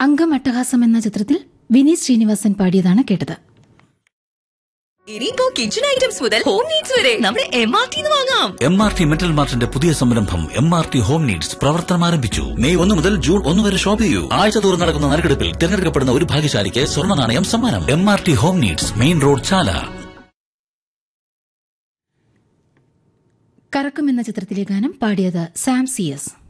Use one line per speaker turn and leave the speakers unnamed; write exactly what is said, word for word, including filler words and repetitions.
അംഗം അട്ടഹാസം എന്ന ചിത്രത്തിൽ വിനീത് ശ്രീനിവാസൻ പാടിയതാണ് കേട്ടത്.
ഇനിയിപ്പോ കിച്ചൺ ഐറ്റംസ് മുതൽ ഹോം നീഡ്സ് വരെ നമ്മുടെ എം ആർ ടി വാങ്ങാം.
എം ആർ ടി മെറ്റൽ മാർട്ടിന്റെ പുതിയ സംരംഭം M R T home needs പ്രവർത്തനം ആരംഭിച്ചു. മെയ് ഒന്ന് മുതൽ ജൂൺ ഒന്ന് വരെ ഷോപ്പ് ചെയ്യൂ. ആഴ്ച തോറും നടക്കുന്ന നറുക്കെടുപ്പിൽ തിരഞ്ഞെടുക്കപ്പെടുന്ന ഒരു ഭാഗ്യശാലിക്ക് സ്വർണ്ണ നാണയം സമ്മാനം. M R T home needs, main road, ചാല.
കറക്കം എന്ന ചിത്രത്തിലെ ഗാനം പാടിയത് സാം സി എസ്.